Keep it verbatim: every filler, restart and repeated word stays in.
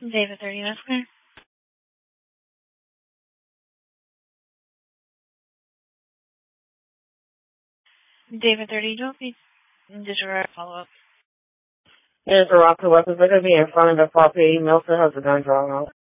David thirty, that's okay. David thirty, don't be. Did you write a follow-up? Here's a rocket weapons. They're going to be in front of the property. Milton has a gun drawn out.